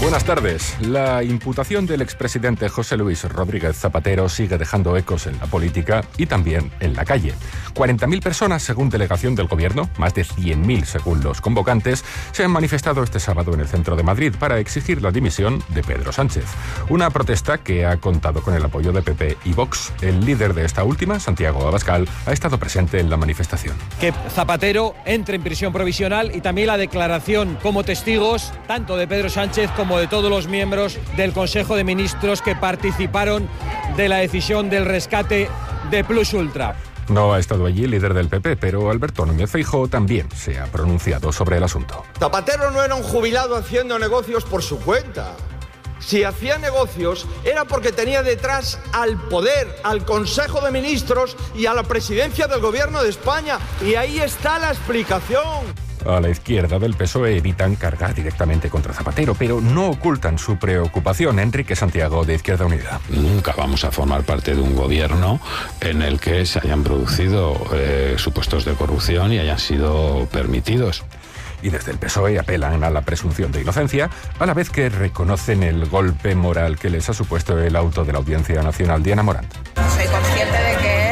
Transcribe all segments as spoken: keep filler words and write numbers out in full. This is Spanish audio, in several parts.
Buenas tardes. La imputación del expresidente José Luis Rodríguez Zapatero sigue dejando ecos en la política y también en la calle. cuarenta mil personas, según delegación del Gobierno, más de cien mil según los convocantes, se han manifestado este sábado en el centro de Madrid para exigir la dimisión de Pedro Sánchez. Una protesta que ha contado con el apoyo de P P y Vox. El líder de esta última, Santiago Abascal, ha estado presente en la manifestación. Que Zapatero entre en prisión provisional y también la declaración como testigos tanto de Pedro Sánchez como de todos los miembros del Consejo de Ministros que participaron de la decisión del rescate de Plus Ultra. No ha estado allí el líder del P P, pero Alberto Núñez Feijóo también se ha pronunciado sobre el asunto. Zapatero no era un jubilado haciendo negocios por su cuenta. Si hacía negocios era porque tenía detrás al poder, al Consejo de Ministros y a la presidencia del Gobierno de España. Y ahí está la explicación. A la izquierda del P S O E evitan cargar directamente contra Zapatero, pero no ocultan su preocupación. Enrique Santiago, de Izquierda Unida. Nunca vamos a formar parte de un gobierno en el que se hayan producido eh, supuestos de corrupción y hayan sido permitidos. Y desde el P S O E apelan a la presunción de inocencia, a la vez que reconocen el golpe moral que les ha supuesto el auto de la Audiencia Nacional. Diana Morant. Soy consciente de que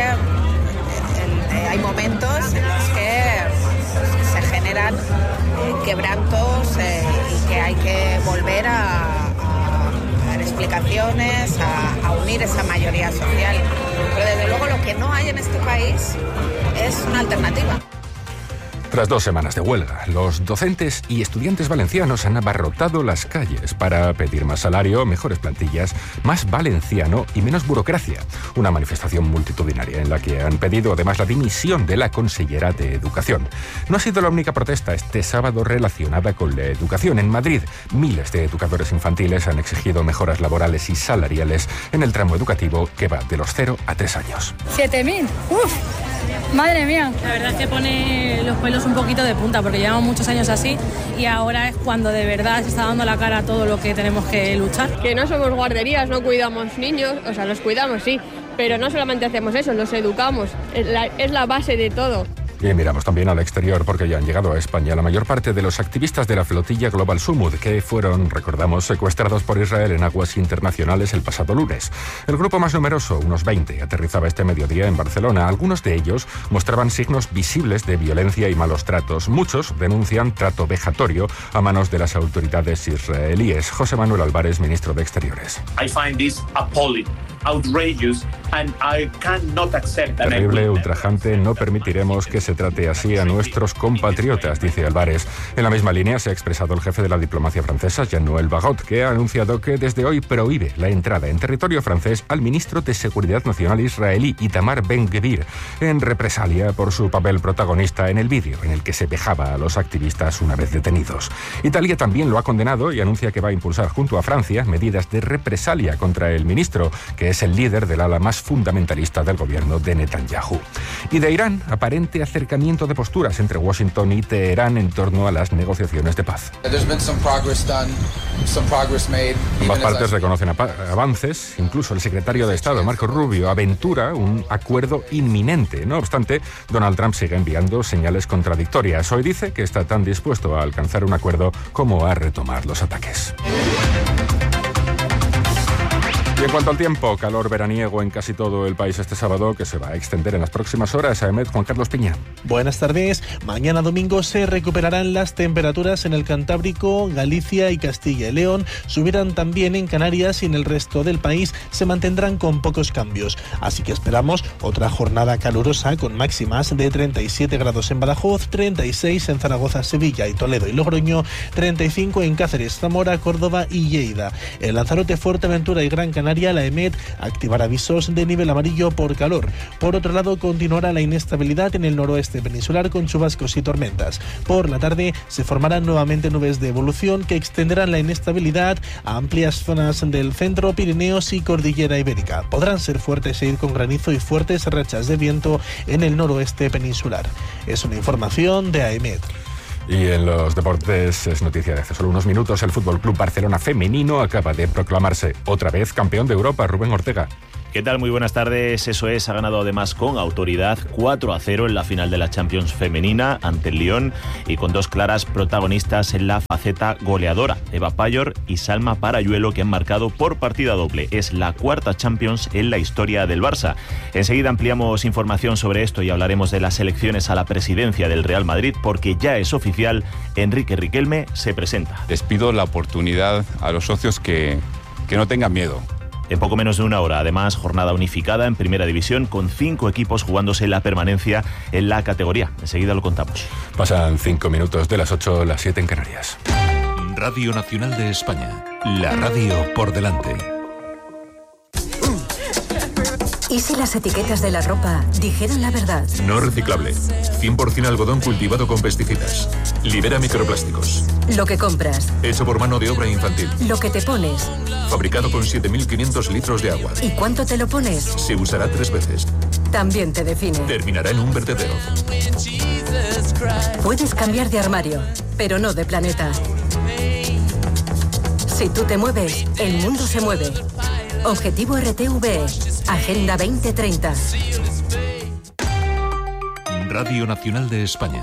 hay momentos en los que se generan quebrantos eh, y que hay que volver a, a dar explicaciones, a, a unir esa mayoría social. Pero desde luego lo que no hay en este país es una alternativa. Tras dos semanas de huelga, los docentes y estudiantes valencianos han abarrotado las calles para pedir más salario, mejores plantillas, más valenciano y menos burocracia. Una manifestación multitudinaria en la que han pedido además la dimisión de la consellera de Educación. No ha sido la única protesta este sábado relacionada con la educación. En Madrid, miles de educadores infantiles han exigido mejoras laborales y salariales en el tramo educativo que va de los cero a tres años. ¿siete mil? ¡Uf! Madre mía. La verdad es que pone los pelos un poquito de punta porque llevamos muchos años así y ahora es cuando de verdad se está dando la cara a todo lo que tenemos que luchar. Que no somos guarderías, no cuidamos niños, o sea, los cuidamos sí, pero no solamente hacemos eso, los educamos, es la, es la base de todo. Y miramos también al exterior porque ya han llegado a España la mayor parte de los activistas de la flotilla Global Sumud que fueron, recordamos, secuestrados por Israel en aguas internacionales el pasado lunes. El grupo más numeroso, unos veinte, aterrizaba este mediodía en Barcelona. Algunos de ellos mostraban signos visibles de violencia y malos tratos. Muchos denuncian trato vejatorio a manos de las autoridades israelíes. José Manuel Álvarez, ministro de Exteriores. I find this appalling, outrageous, and I cannot accept that. Terrible, ultrajante, no permitiremos que se trate así a nuestros compatriotas, dice Álvarez. En la misma línea se ha expresado el jefe de la diplomacia francesa, Jean-Noël Barrot, que ha anunciado que desde hoy prohíbe la entrada en territorio francés al ministro de Seguridad Nacional israelí, Itamar Ben-Gvir, en represalia por su papel protagonista en el vídeo en el que se vejaba a los activistas una vez detenidos. Italia también lo ha condenado y anuncia que va a impulsar junto a Francia medidas de represalia contra el ministro, que es el líder del ala más fundamentalista del gobierno de Netanyahu. Y de Irán, aparente acercamiento de posturas entre Washington y Teherán en torno a las negociaciones de paz. Ambas partes reconocen avances, incluso el secretario de Estado, Marco Rubio, aventura un acuerdo inminente. No obstante, Donald Trump sigue enviando señales contradictorias. Hoy dice que está tan dispuesto a alcanzar un acuerdo como a retomar los ataques. Y en cuanto al tiempo, calor veraniego en casi todo el país este sábado, que se va a extender en las próximas horas. A Emet, Juan Carlos Piña. Buenas tardes. Mañana domingo se recuperarán las temperaturas en el Cantábrico, Galicia y Castilla y León. Subirán también en Canarias y en el resto del país se mantendrán con pocos cambios. Así que esperamos otra jornada calurosa con máximas de treinta y siete grados en Badajoz, treinta y seis en Zaragoza, Sevilla y Toledo y Logroño, treinta y cinco en Cáceres, Zamora, Córdoba y Lleida. En Lanzarote, Fuerteventura y Gran Canaria, la EMET activará avisos de nivel amarillo por calor. Por otro lado, continuará la inestabilidad en el noroeste peninsular con chubascos y tormentas. Por la tarde se formarán nuevamente nubes de evolución que extenderán la inestabilidad a amplias zonas del centro, Pirineos y Cordillera Ibérica. Podrán ser fuertes e ir con granizo y fuertes rachas de viento en el noroeste peninsular. Es una información de AEMET. Y en los deportes es noticia de hace solo unos minutos. El Fútbol Club Barcelona femenino acaba de proclamarse otra vez campeón de Europa. Rubén Ortega. ¿Qué tal? Muy buenas tardes. Eso es, ha ganado además con autoridad cuatro a cero en la final de la Champions femenina ante el Lyon y con dos claras protagonistas en la faceta goleadora, Eva Payor y Salma Parayuelo, que han marcado por partida doble. Es la cuarta Champions en la historia del Barça. Enseguida ampliamos información sobre esto y hablaremos de las elecciones a la presidencia del Real Madrid, porque ya es oficial, Enrique Riquelme se presenta. Les pido la oportunidad a los socios que, que no tengan miedo. En poco menos de una hora, además, jornada unificada en Primera División con cinco equipos jugándose la permanencia en la categoría. Enseguida lo contamos. Pasan cinco minutos de las ocho, las siete en Canarias. Radio Nacional de España. La radio por delante. ¿Y si las etiquetas de la ropa dijeran la verdad? No reciclable. cien por ciento algodón cultivado con pesticidas. Libera microplásticos. Lo que compras. Hecho por mano de obra infantil. Lo que te pones. Fabricado con siete mil quinientos litros de agua. ¿Y cuánto te lo pones? Se usará tres veces. También te define. Terminará en un vertedero. Puedes cambiar de armario, pero no de planeta. Si tú te mueves, el mundo se mueve. Objetivo R T V E. Agenda veinte treinta. Radio Nacional de España.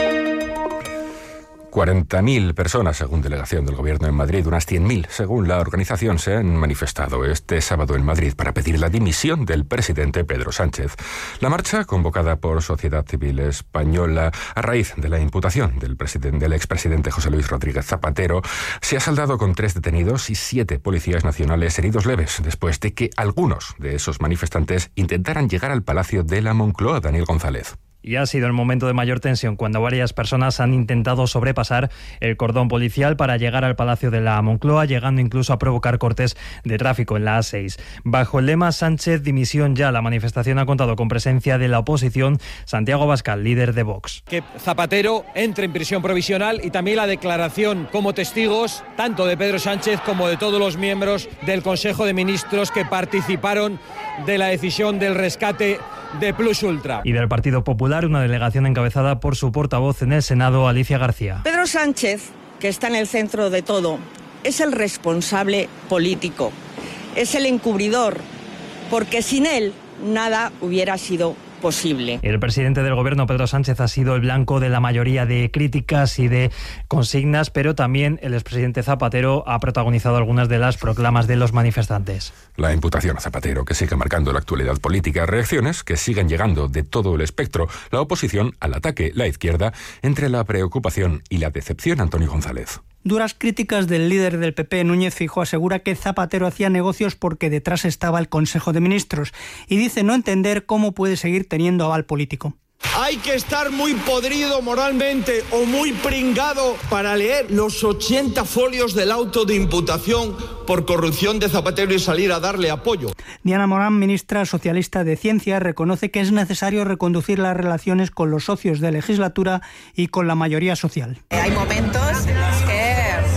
cuarenta mil personas, según delegación del Gobierno en Madrid, unas cien mil, según la organización, se han manifestado este sábado en Madrid para pedir la dimisión del presidente Pedro Sánchez. La marcha, convocada por Sociedad Civil Española a raíz de la imputación del, presidente, del expresidente José Luis Rodríguez Zapatero, se ha saldado con tres detenidos y siete policías nacionales heridos leves, después de que algunos de esos manifestantes intentaran llegar al Palacio de la Moncloa. Daniel González. Y ha sido el momento de mayor tensión cuando varias personas han intentado sobrepasar el cordón policial para llegar al Palacio de la Moncloa, llegando incluso a provocar cortes de tráfico en la A seis. Bajo el lema Sánchez dimisión ya, la manifestación ha contado con presencia de la oposición. Santiago Abascal, líder de Vox. Que Zapatero entre en prisión provisional y también la declaración como testigos tanto de Pedro Sánchez como de todos los miembros del Consejo de Ministros que participaron de la decisión del rescate de Plus Ultra. Y del Partido Popular, una delegación encabezada por su portavoz en el Senado, Alicia García. Pedro Sánchez, que está en el centro de todo, es el responsable político, es el encubridor, porque sin él nada hubiera sido posible. El presidente del Gobierno, Pedro Sánchez, ha sido el blanco de la mayoría de críticas y de consignas, pero también el expresidente Zapatero ha protagonizado algunas de las proclamas de los manifestantes. La imputación a Zapatero, que sigue marcando la actualidad política, reacciones que siguen llegando de todo el espectro, la oposición al ataque, la izquierda, entre la preocupación y la decepción. Antonio González. Duras críticas del líder del P P, Núñez Feijóo, asegura que Zapatero hacía negocios porque detrás estaba el Consejo de Ministros y dice no entender cómo puede seguir teniendo aval político. Hay que estar muy podrido moralmente o muy pringado para leer los ochenta folios del auto de imputación por corrupción de Zapatero y salir a darle apoyo. Diana Morán, ministra socialista de Ciencia, reconoce que es necesario reconducir las relaciones con los socios de legislatura y con la mayoría social. Hay momentos en los que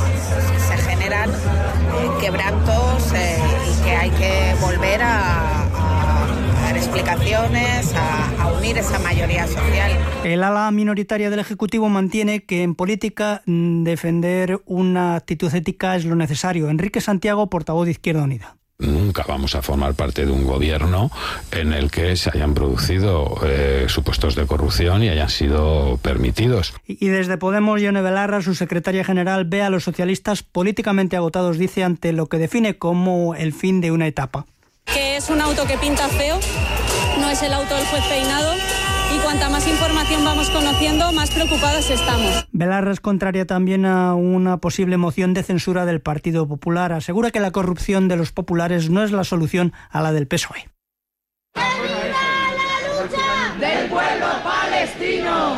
se generan eh, quebrantos eh, y que hay que volver a, a dar explicaciones, a, a unir esa mayoría social. El ala minoritaria del Ejecutivo mantiene que en política defender una actitud ética es lo necesario. Enrique Santiago, portavoz de Izquierda Unida. Nunca vamos a formar parte de un gobierno en el que se hayan producido eh, supuestos de corrupción y hayan sido permitidos. Y desde Podemos, Yone Belarra, su secretaria general, ve a los socialistas políticamente agotados, dice, ante lo que define como el fin de una etapa. Que es un auto que pinta feo, no es el auto del juez Peinado. Y cuanta más información vamos conociendo, más preocupados estamos. Belarra es contraria también a una posible moción de censura del Partido Popular. Asegura que la corrupción de los populares no es la solución a la del P S O E. ¡Viva la lucha del pueblo palestino!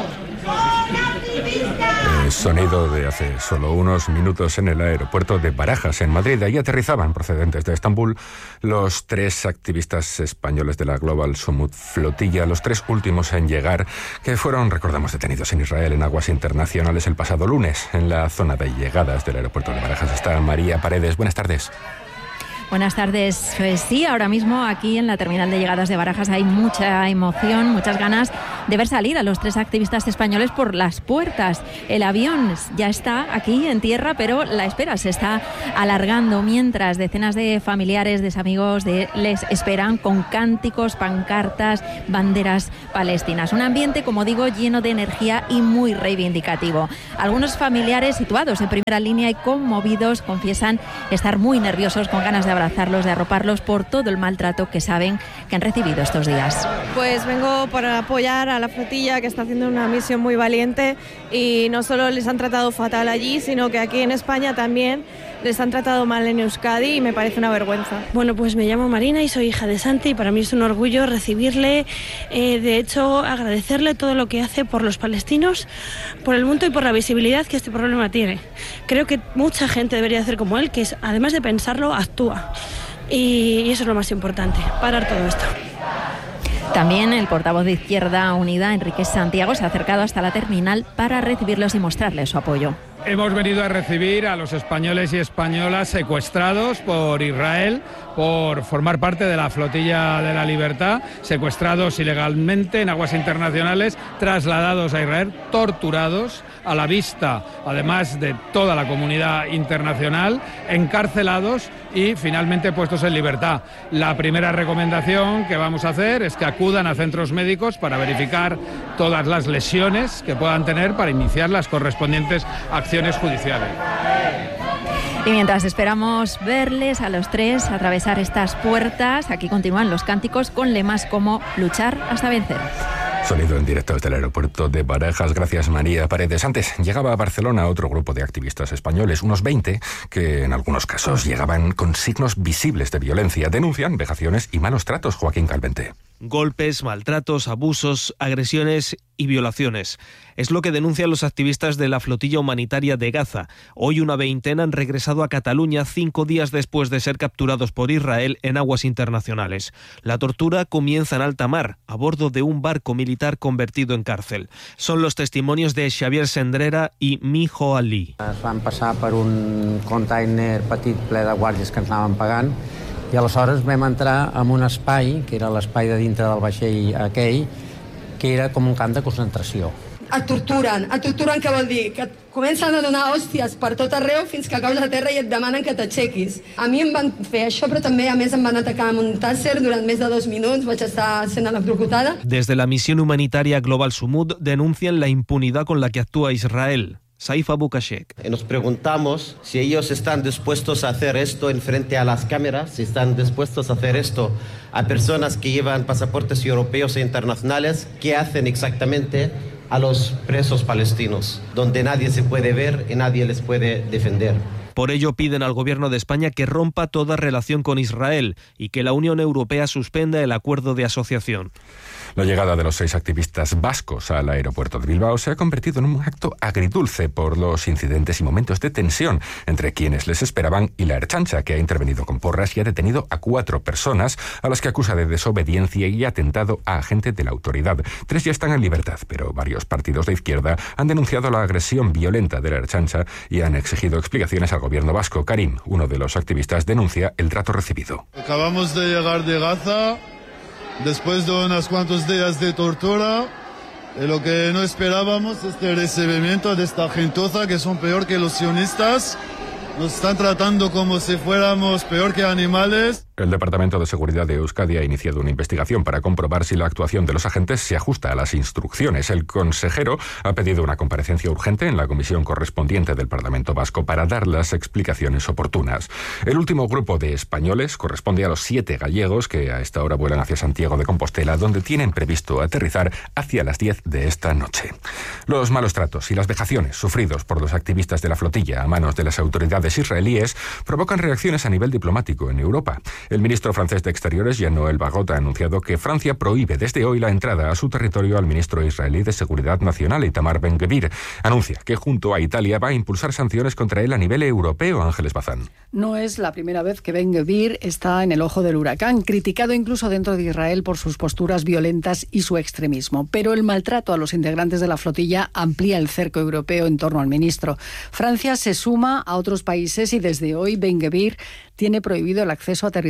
El sonido de hace solo unos minutos en el aeropuerto de Barajas, en Madrid. Ahí aterrizaban, procedentes de Estambul, los tres activistas españoles de la Global Summit Flotilla, los tres últimos en llegar, que fueron, recordamos, detenidos en Israel en aguas internacionales el pasado lunes. En la zona de llegadas del aeropuerto de Barajas está María Paredes. Buenas tardes. Buenas tardes. Pues sí, ahora mismo aquí en la terminal de llegadas de Barajas hay mucha emoción, muchas ganas de ver salir a los tres activistas españoles por las puertas. El avión ya está aquí en tierra, pero la espera se está alargando mientras decenas de familiares, de amigos de les esperan con cánticos, pancartas, banderas palestinas. Un ambiente, como digo, lleno de energía y muy reivindicativo. Algunos familiares situados en primera línea y conmovidos confiesan estar muy nerviosos, con ganas de abrazarlos, de arroparlos por todo el maltrato que saben que han recibido estos días. Pues vengo para apoyar a la flotilla, que está haciendo una misión muy valiente, y no solo les han tratado fatal allí, sino que aquí en España también les han tratado mal en Euskadi y me parece una vergüenza. Bueno, pues me llamo Marina y soy hija de Santi y para mí es un orgullo recibirle, eh, de hecho agradecerle todo lo que hace por los palestinos, por el mundo y por la visibilidad que este problema tiene. Creo que mucha gente debería hacer como él, que es, además de pensarlo, actúa. Y eso es lo más importante, parar todo esto. También el portavoz de Izquierda Unida, Enrique Santiago, se ha acercado hasta la terminal para recibirlos y mostrarles su apoyo. Hemos venido a recibir a los españoles y españolas secuestrados por Israel por formar parte de la Flotilla de la Libertad, secuestrados ilegalmente en aguas internacionales, trasladados a Israel, torturados a la vista, además de toda la comunidad internacional, encarcelados y finalmente puestos en libertad. La primera recomendación que vamos a hacer es que acudan a centros médicos para verificar todas las lesiones que puedan tener para iniciar las correspondientes acciones judiciales. Y mientras esperamos verles a los tres atravesar estas puertas, aquí continúan los cánticos con lemas como luchar hasta vencer. Sonido en directo desde el aeropuerto de Barajas. Gracias, María Paredes. Antes llegaba a Barcelona otro grupo de activistas españoles, unos veinte, que en algunos casos llegaban con signos visibles de violencia. Denuncian vejaciones y malos tratos, Joaquín Calvente. Golpes, maltratos, abusos, agresiones y violaciones. Es lo que denuncian los activistas de la flotilla humanitaria de Gaza. Hoy una veintena han regresado a Cataluña cinco días después de ser capturados por Israel en aguas internacionales. La tortura comienza en alta mar, a bordo de un barco militar convertido en cárcel. Son los testimonios de Xavier Sendrera y Mijo Ali. Es van passar per un container petit ple de guàrdies que ens anaven pagant i aleshores vam entrar en un espai, que era l'espai de dintre del vaixell aquell, que era com un camp de concentració. Et torturen. Et torturen què vol dir? Que et comencen a donar hòsties per tot arreu fins que caus a terra i et demanen que t'aixequis. A mi em van fer això, però també a més em van atacar amb un tàser durant més de dos minuts. Vaig estar sent electrocutada. Desde la misión humanitaria Global Sumud denuncian la impunidad con la que actúa Israel. Saif Abu Kashek. Nos preguntamos si ellos están dispuestos a hacer esto en frente a las cámaras, si están dispuestos a hacer esto a personas que llevan pasaportes europeos e internacionales, ¿qué hacen exactamente a los presos palestinos, donde nadie se puede ver y nadie les puede defender? Por ello piden al gobierno de España que rompa toda relación con Israel y que la Unión Europea suspenda el acuerdo de asociación. La llegada de los seis activistas vascos al aeropuerto de Bilbao se ha convertido en un acto agridulce por los incidentes y momentos de tensión entre quienes les esperaban y la Ertzaintza, que ha intervenido con porras y ha detenido a cuatro personas a las que acusa de desobediencia y atentado a agentes de la autoridad. Tres ya están en libertad, pero varios partidos de izquierda han denunciado la agresión violenta de la Ertzaintza y han exigido explicaciones al gobierno vasco. Karim, uno de los activistas, denuncia el trato recibido. Acabamos de llegar de Gaza después de unos cuantos días de tortura. Y lo que no esperábamos es el recibimiento de esta gentuza, que son peor que los sionistas. Nos están tratando como si fuéramos peor que animales. El Departamento de Seguridad de Euskadi ha iniciado una investigación para comprobar si la actuación de los agentes se ajusta a las instrucciones. El consejero ha pedido una comparecencia urgente en la comisión correspondiente del Parlamento Vasco para dar las explicaciones oportunas. El último grupo de españoles corresponde a los siete gallegos que a esta hora vuelan hacia Santiago de Compostela, donde tienen previsto aterrizar hacia las diez de esta noche. Los malos tratos y las vejaciones sufridos por los activistas de la flotilla a manos de las autoridades israelíes provocan reacciones a nivel diplomático en Europa. El ministro francés de Exteriores, Jean-Noël Barrot, ha anunciado que Francia prohíbe desde hoy la entrada a su territorio al ministro israelí de Seguridad Nacional, Itamar Ben-Gvir. Anuncia que junto a Italia va a impulsar sanciones contra él a nivel europeo. Ángeles Bazán. No es la primera vez que Ben-Gvir está en el ojo del huracán, criticado incluso dentro de Israel por sus posturas violentas y su extremismo. Pero el maltrato a los integrantes de la flotilla amplía el cerco europeo en torno al ministro. Francia se suma a otros países y desde hoy Ben-Gvir tiene prohibido el acceso a territorio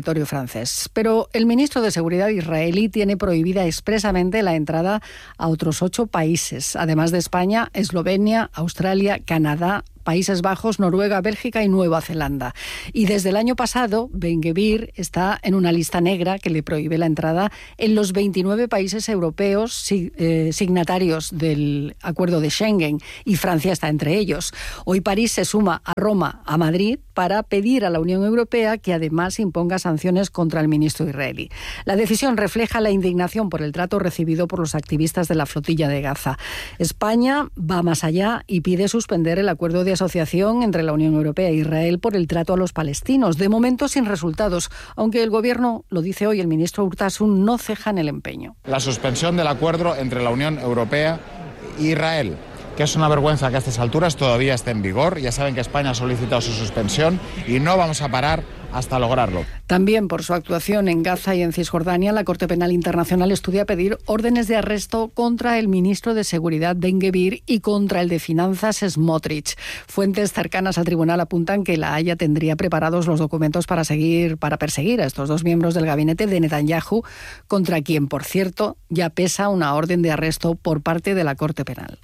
territorio francés. Pero el ministro de Seguridad israelí tiene prohibida expresamente la entrada a otros ocho países, además de España, Eslovenia, Australia, Canadá, Países Bajos, Noruega, Bélgica y Nueva Zelanda. Y desde el año pasado, Ben-Gvir está en una lista negra que le prohíbe la entrada en los veintinueve países europeos signatarios del acuerdo de Schengen, y Francia está entre ellos. Hoy París se suma a Roma, a Madrid, para pedir a la Unión Europea que además imponga sanciones contra el ministro israelí. La decisión refleja la indignación por el trato recibido por los activistas de la flotilla de Gaza. España va más allá y pide suspender el acuerdo de asociación entre la Unión Europea e Israel por el trato a los palestinos, de momento sin resultados, aunque el Gobierno, lo dice hoy el ministro Urtasun, no ceja en el empeño. La suspensión del acuerdo entre la Unión Europea e Israel, que es una vergüenza que a estas alturas todavía esté en vigor. Ya saben que España ha solicitado su suspensión y no vamos a parar hasta lograrlo. También por su actuación en Gaza y en Cisjordania, la Corte Penal Internacional estudia pedir órdenes de arresto contra el ministro de Seguridad Ben-Gvir y contra el de Finanzas Smotrich. Fuentes cercanas al tribunal apuntan que La Haya tendría preparados los documentos para seguir, para perseguir a estos dos miembros del gabinete de Netanyahu, contra quien, por cierto, ya pesa una orden de arresto por parte de la Corte Penal.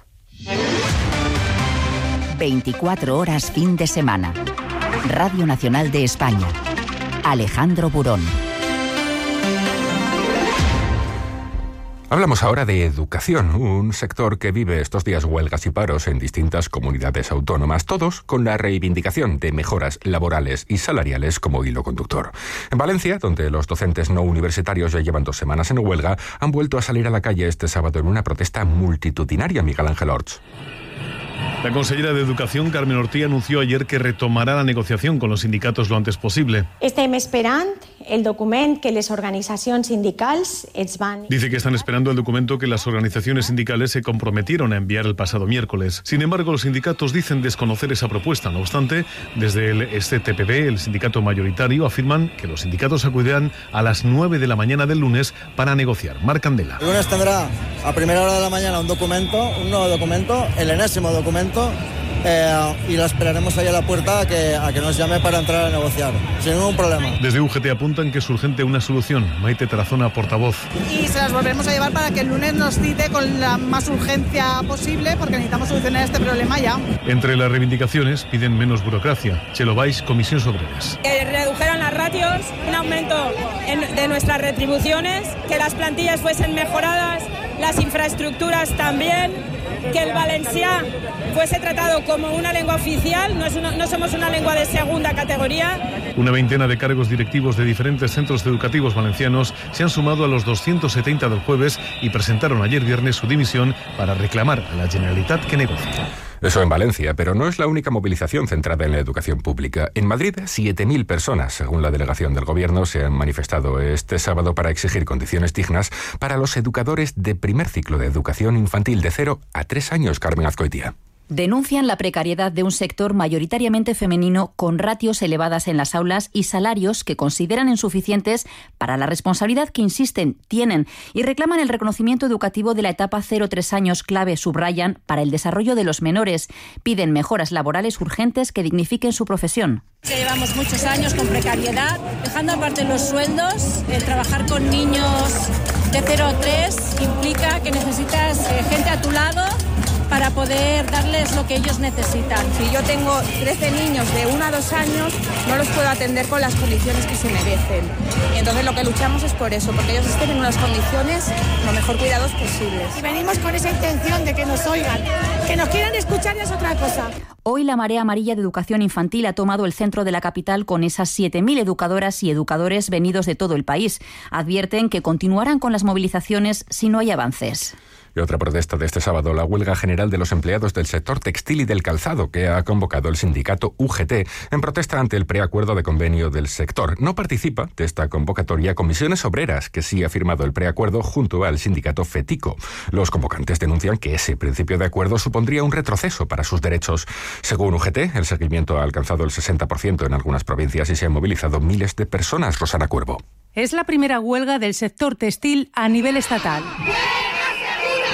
veinticuatro horas fin de semana. Radio Nacional de España. Alejandro Burón. Hablamos ahora de educación, un sector que vive estos días huelgas y paros en distintas comunidades autónomas, todos con la reivindicación de mejoras laborales y salariales como hilo conductor. En Valencia, donde los docentes no universitarios ya llevan dos semanas en huelga, han vuelto a salir a la calle este sábado en una protesta multitudinaria. Miguel Ángel Orts. La consellera de Educación, Carmen Ortí, anunció ayer que retomará la negociación con los sindicatos lo antes possible. Estem esperant el document que les organizacions sindicals ens van... Dice que están esperando el documento que las organizaciones sindicales se comprometieron a enviar el pasado miércoles. Sin embargo, los sindicatos dicen desconocer esa propuesta. No obstante, desde el S T P B, el sindicato mayoritario, afirman que los sindicatos acudirán a las nueve de la mañana del lunes para negociar. Marc Candela. El lunes tendrá a primera hora de la mañana un documento, un nuevo documento, el enésimo documento, Eh, y la esperaremos ahí a la puerta a que, a que nos llame para entrar a negociar, sin ningún problema. Desde U G T apuntan que es urgente una solución. Maite Tarazona, portavoz. Y se las volveremos a llevar para que el lunes nos cite con la más urgencia posible, porque necesitamos solucionar este problema ya. Entre las reivindicaciones piden menos burocracia. Chelo Valls, Comisiones Obreras. Que redujeran las ratios, un aumento en, de nuestras retribuciones, que las plantillas fuesen mejoradas, las infraestructuras también, que el valencià fuese tratado como una lengua oficial, no, es una, no somos una lengua de segunda categoría. Una veintena de cargos directivos de diferentes centros educativos valencianos se han sumado a los doscientos setenta del jueves y presentaron ayer viernes su dimisión para reclamar a la Generalitat que negocie. Eso en Valencia, pero no es la única movilización centrada en la educación pública. En Madrid, siete mil personas, según la delegación del Gobierno, se han manifestado este sábado para exigir condiciones dignas para los educadores de primer ciclo de educación infantil de cero a tres años. Carmen Azcoitia. Denuncian la precariedad de un sector mayoritariamente femenino con ratios elevadas en las aulas y salarios que consideran insuficientes para la responsabilidad que, insisten, tienen, y reclaman el reconocimiento educativo de la etapa cero a tres años clave, subrayan, para el desarrollo de los menores. Piden mejoras laborales urgentes que dignifiquen su profesión. Llevamos muchos años con precariedad, dejando aparte los sueldos. El trabajar con niños de cero a tres implica que necesitas eh, gente a tu lado para poder darles lo que ellos necesitan. Si yo tengo trece niños de uno a dos años, no los puedo atender con las condiciones que se merecen. Y entonces lo que luchamos es por eso, porque ellos estén en unas condiciones lo mejor cuidados posibles. Y venimos con esa intención de que nos oigan, que nos quieran escuchar ya es otra cosa. Hoy la Marea Amarilla de Educación Infantil ha tomado el centro de la capital con esas siete mil educadoras y educadores venidos de todo el país. Advierten que continuarán con las movilizaciones si no hay avances. Y otra protesta de este sábado, la huelga general de los empleados del sector textil y del calzado, que ha convocado el sindicato U G T en protesta ante el preacuerdo de convenio del sector. No participa de esta convocatoria Comisiones Obreras, que sí ha firmado el preacuerdo junto al sindicato FETICO. Los convocantes denuncian que ese principio de acuerdo supondría un retroceso para sus derechos. Según U G T, el seguimiento ha alcanzado el sesenta por ciento en algunas provincias y se han movilizado miles de personas. Rosana Cuervo. Es la primera huelga del sector textil a nivel estatal.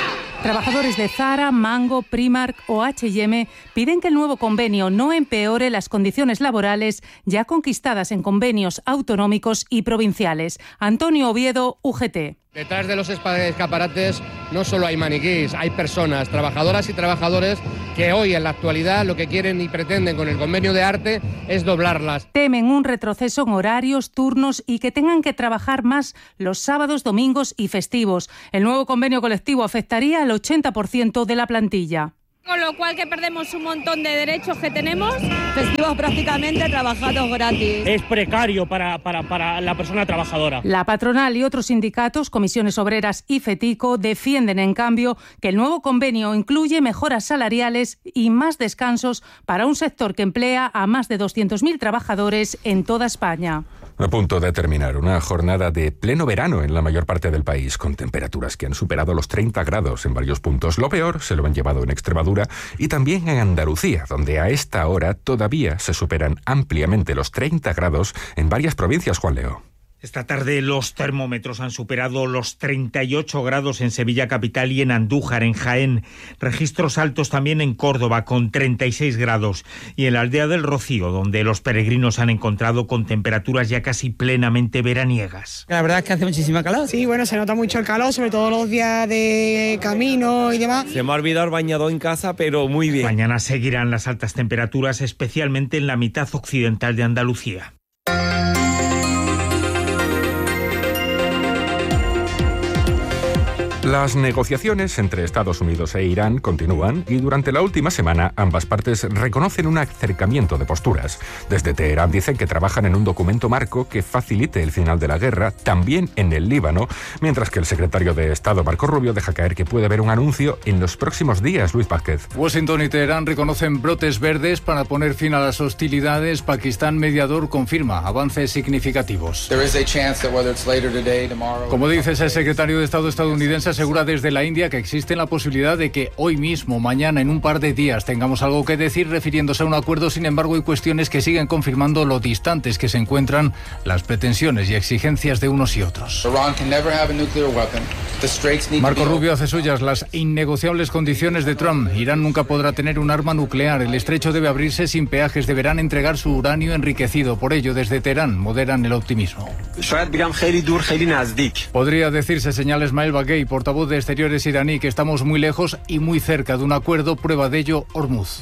Trabajadores de Zara, Mango, Primark o H y M piden que el nuevo convenio no empeore las condiciones laborales ya conquistadas en convenios autonómicos y provinciales. Antonio Oviedo, U G T. Detrás de los escaparates no solo hay maniquís, hay personas, trabajadoras y trabajadores que hoy en la actualidad lo que quieren y pretenden con el convenio de arte es doblarlas. Temen un retroceso en horarios, turnos y que tengan que trabajar más los sábados, domingos y festivos. El nuevo convenio colectivo afectaría al ochenta por ciento de la plantilla. Con lo cual que perdemos un montón de derechos que tenemos. Festivos prácticamente trabajados gratis. Es precario para, para, para la persona trabajadora. La patronal y otros sindicatos, Comisiones Obreras y FETICO, defienden en cambio que el nuevo convenio incluye mejoras salariales y más descansos para un sector que emplea a más de doscientos mil trabajadores en toda España. A punto de terminar una jornada de pleno verano en la mayor parte del país, con temperaturas que han superado los treinta grados en varios puntos. Lo peor se lo han llevado en Extremadura y también en Andalucía, donde a esta hora todavía se superan ampliamente los treinta grados en varias provincias, Juan Leo. Esta tarde los termómetros han superado los treinta y ocho grados en Sevilla capital y en Andújar, en Jaén. Registros altos también en Córdoba, con treinta y seis grados. Y en la aldea del Rocío, donde los peregrinos han encontrado con temperaturas ya casi plenamente veraniegas. La verdad es que hace muchísima calor. Sí, bueno, se nota mucho el calor, sobre todo los días de camino y demás. Se me ha olvidado el bañador en casa, pero muy bien. Mañana seguirán las altas temperaturas, especialmente en la mitad occidental de Andalucía. Las negociaciones entre Estados Unidos e Irán continúan y durante la última semana ambas partes reconocen un acercamiento de posturas. Desde Teherán dicen que trabajan en un documento marco que facilite el final de la guerra, también en el Líbano, mientras que el secretario de Estado, Marco Rubio, deja caer que puede haber un anuncio en los próximos días. Luis Vázquez. Washington y Teherán reconocen brotes verdes para poner fin a las hostilidades. Pakistán, mediador, confirma avances significativos. Como dice ese secretario de Estado estadounidense, asegura desde la India que existe la posibilidad de que hoy mismo, mañana, en un par de días, tengamos algo que decir refiriéndose a un acuerdo. Sin embargo, hay cuestiones que siguen confirmando lo distantes que se encuentran las pretensiones y exigencias de unos y otros. Marco Rubio hace suyas las innegociables condiciones de Trump. Irán nunca podrá tener un arma nuclear. El estrecho debe abrirse sin peajes. Deberán entregar su uranio enriquecido. Por ello, desde Teherán moderan el optimismo. Podría decirse, señala Ismail Baghei, portavoz de Exteriores iraní, que estamos muy lejos y muy cerca de un acuerdo. Prueba de ello, Hormuz.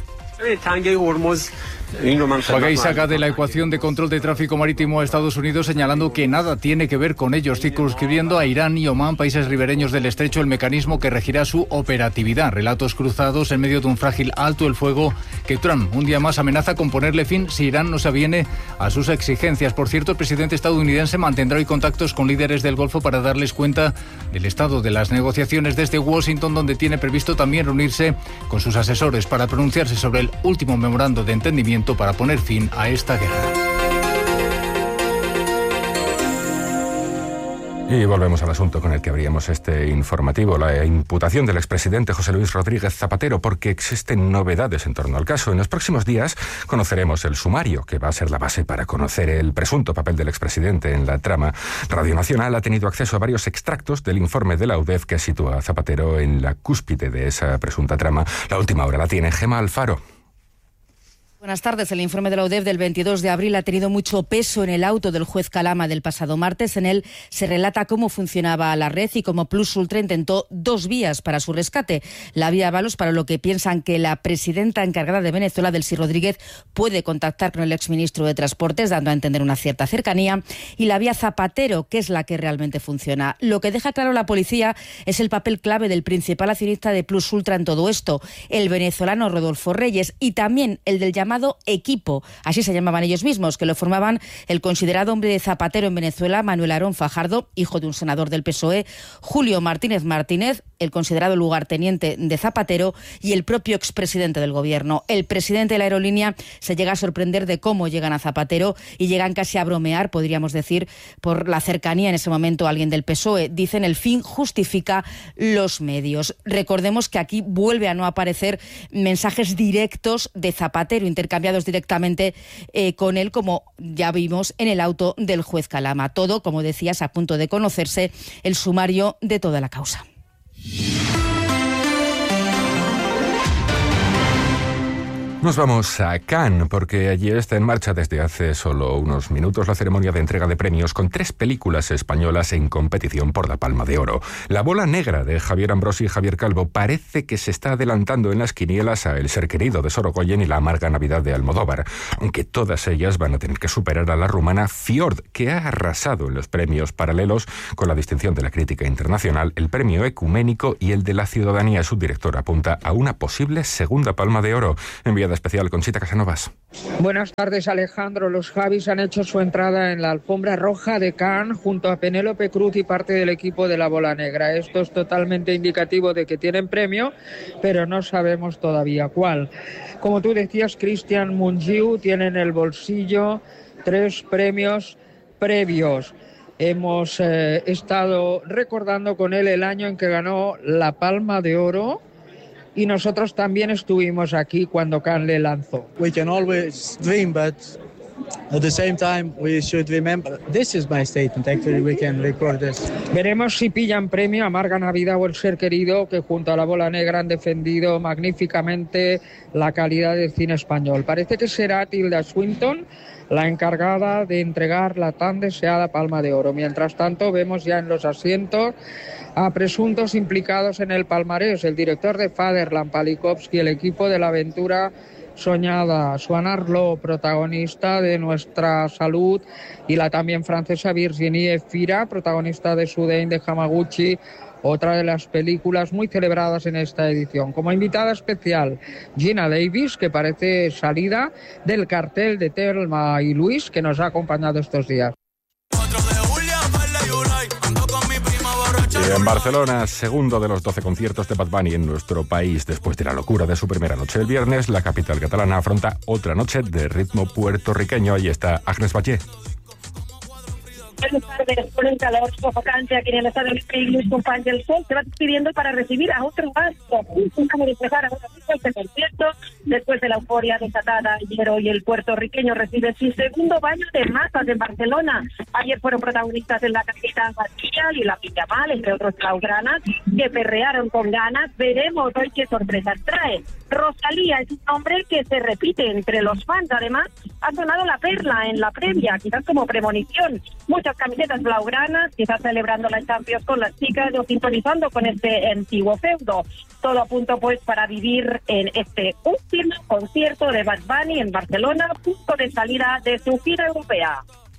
Baghei saca de la ecuación de control de tráfico marítimo a Estados Unidos, señalando que nada tiene que ver con ellos, circunscribiendo a Irán y Omán, países ribereños del estrecho, el mecanismo que regirá su operatividad. Relatos cruzados en medio de un frágil alto el fuego que Trump un día más amenaza con ponerle fin si Irán no se aviene a sus exigencias. Por cierto, el presidente estadounidense mantendrá hoy contactos con líderes del Golfo para darles cuenta del estado de las negociaciones desde Washington, donde tiene previsto también reunirse con sus asesores para pronunciarse sobre el último memorando de entendimiento para poner fin a esta guerra. Y volvemos al asunto con el que abríamos este informativo, la imputación del expresidente José Luis Rodríguez Zapatero, porque existen novedades en torno al caso. En los próximos días conoceremos el sumario, que va a ser la base para conocer el presunto papel del expresidente en la trama. Radio Nacional ha tenido acceso a varios extractos del informe de la U D E F que sitúa a Zapatero en la cúspide de esa presunta trama. La última hora la tiene Gemma Alfaro. Buenas tardes. El informe de la U D E F del veintidós de abril ha tenido mucho peso en el auto del juez Calama del pasado martes. En él se relata cómo funcionaba la red y cómo Plus Ultra intentó dos vías para su rescate. La vía Avalos, para lo que piensan que la presidenta encargada de Venezuela, Delcy Rodríguez, puede contactar con el exministro de Transportes, dando a entender una cierta cercanía. Y la vía Zapatero, que es la que realmente funciona. Lo que deja claro la policía es el papel clave del principal accionista de Plus Ultra en todo esto, el venezolano Rodolfo Reyes, y también el del llamado equipo, así se llamaban ellos mismos, que lo formaban el considerado hombre de Zapatero en Venezuela, Manuel Aarón Fajardo, hijo de un senador del P S O E, Julio Martínez Martínez, el considerado lugarteniente de Zapatero, y el propio expresidente del gobierno. El presidente de la aerolínea se llega a sorprender de cómo llegan a Zapatero y llegan casi a bromear, podríamos decir, por la cercanía en ese momento a alguien del P S O E. Dicen, el fin justifica los medios. Recordemos que aquí vuelve a no aparecer mensajes directos de Zapatero, intercambiados directamente eh, con él, como ya vimos en el auto del juez Calama. Todo, como decías, a punto de conocerse el sumario de toda la causa. Nos vamos a Cannes, porque allí está en marcha desde hace solo unos minutos la ceremonia de entrega de premios con tres películas españolas en competición por la Palma de Oro. La bola negra de Javier Ambrosi y Javier Calvo parece que se está adelantando en las quinielas a El ser querido de Sorogoyen y La amarga Navidad de Almodóvar, aunque todas ellas van a tener que superar a la rumana Fjord, que ha arrasado en los premios paralelos con la distinción de la crítica internacional, el premio ecuménico y el de la ciudadanía. Su director apunta a una posible segunda Palma de Oro. Enviada especial Conchita Casanovas. Buenas tardes, Alejandro. Los Javis han hecho su entrada en la alfombra roja de Cannes junto a Penélope Cruz y parte del equipo de la bola negra. Esto es totalmente indicativo de que tienen premio, pero no sabemos todavía cuál. Como tú decías, Christian Mungiu tiene en el bolsillo tres premios previos. Hemos eh, estado recordando con él el año en que ganó la Palma de Oro, y nosotros también estuvimos aquí cuando Cannes le lanzó. We can always dream, but at the same time we should remember this is my statement. Actually, we can record this. Veremos si pillan premio Amarga Navidad o El ser querido, que junto a la bola negra han defendido magníficamente la calidad del cine español. Parece que será Tilda Swinton la encargada de entregar la tan deseada Palma de Oro. Mientras tanto, vemos ya en los asientos a presuntos implicados en el palmarés: el director de Fatherland, Palikovsky, el equipo de la aventura soñada, Swan Arlo, protagonista de Nuestra Salud, y la también francesa Virginie Efira, protagonista de Soudain de Hamaguchi, otra de las películas muy celebradas en esta edición. Como invitada especial, Gina Davis, que parece salida del cartel de Thelma y Luis, que nos ha acompañado estos días. Y en Barcelona, segundo de los doce conciertos de Bad Bunny en nuestro país. Después de la locura de su primera noche el viernes, la capital catalana afronta otra noche de ritmo puertorriqueño. Ahí está Agnes Valle. Buenas tardes. Con el calor sofocante aquí en el estadio Luis Companys del Sol, se va despidiendo para recibir a otro gasto. Vamos a empezar ahora mismo este concierto, después de la euforia desatada ayer. Hoy el puertorriqueño recibe su segundo baño de masas en Barcelona. Ayer fueron protagonistas en la capital Bastial y la Pillamal, entre otros blaugranas, que perrearon con ganas. Veremos hoy qué sorpresas trae. Rosalía es un nombre que se repite entre los fans. Además, ha sonado la perla en la previa, quizás como premonición. Muchas camisetas blaugranas, quizás celebrando la Champions con las chicas o sintonizando con este antiguo feudo. Todo a punto pues para vivir en este último concierto de Bad Bunny en Barcelona, punto de salida de su gira europea.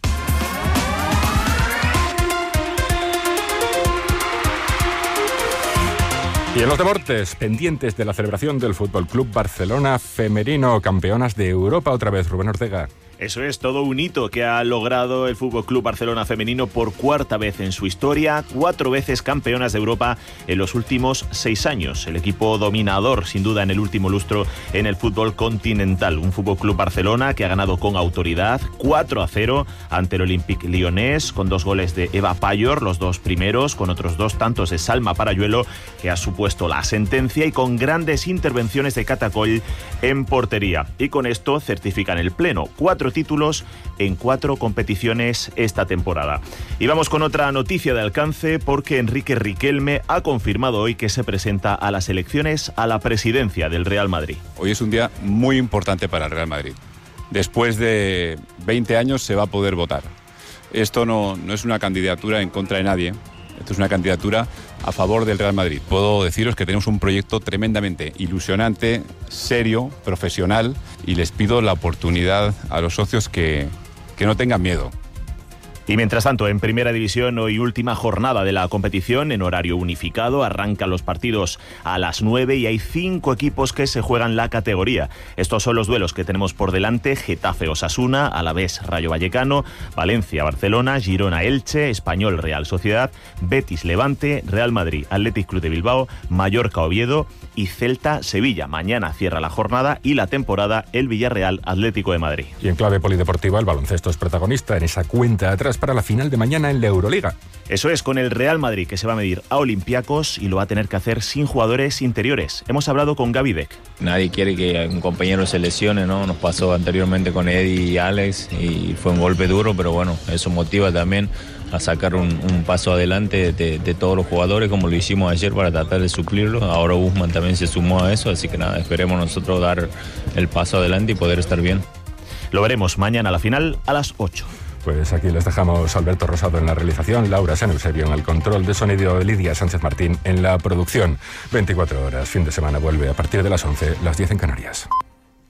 Y en los deportes, pendientes de la celebración del Fútbol Club Barcelona femenino, campeonas de Europa otra vez, Rubén Ortega. Eso es todo un hito que ha logrado el F C Barcelona femenino por cuarta vez en su historia, cuatro veces campeonas de Europa en los últimos seis años. El equipo dominador, sin duda, en el último lustro en el fútbol continental. Un F C Barcelona que ha ganado con autoridad cuatro a cero ante el Olympique Lyonnais, con dos goles de Eva Payor, los dos primeros, con otros dos tantos de Salma Parayuelo, que ha supuesto la sentencia, y con grandes intervenciones de Catacoll en portería. Y con esto certifican el pleno. Cuatro títulos en cuatro competiciones esta temporada. Y vamos con otra noticia de alcance, porque Enrique Riquelme ha confirmado hoy que se presenta a las elecciones a la presidencia del Real Madrid. Hoy es un día muy importante para el Real Madrid. Después de veinte años se va a poder votar. Esto no, no es una candidatura en contra de nadie. Esto es una candidatura a favor del Real Madrid. Puedo deciros que tenemos un proyecto tremendamente ilusionante, serio, profesional, y les pido la oportunidad a los socios que, que no tengan miedo. Y mientras tanto, en Primera División, hoy última jornada de la competición en horario unificado. Arrancan los partidos a las nueve y hay cinco equipos que se juegan la categoría. Estos son los duelos que tenemos por delante: Getafe-Osasuna, Alavés-Rayo Vallecano, Valencia-Barcelona, Girona-Elche, Español-Real Sociedad, Betis-Levante, Real Madrid-Athletic Club de Bilbao, Mallorca-Oviedo y Celta-Sevilla. Mañana cierra la jornada y la temporada el Villarreal-Atlético de Madrid. Y en clave polideportiva, el baloncesto es protagonista en esa cuenta atrás listas para la final de mañana en la Euroliga. Eso es, con el Real Madrid, que se va a medir a Olympiacos y lo va a tener que hacer sin jugadores interiores. Hemos hablado con Gaby Beck. Nadie quiere que un compañero se lesione, ¿no? Nos pasó anteriormente con Eddie y Alex y fue un golpe duro, pero bueno, eso motiva también a sacar un, un paso adelante de, de todos los jugadores, como lo hicimos ayer para tratar de suplirlo. Ahora Guzmán también se sumó a eso, así que nada, esperemos nosotros dar el paso adelante y poder estar bien. Lo veremos mañana a la final a las ocho. Pues aquí les dejamos Alberto Rosado en la realización, Laura San Eusebio en el control de sonido, Lidia Sánchez Martín en la producción. veinticuatro horas, fin de semana vuelve a partir de las once, las diez en Canarias.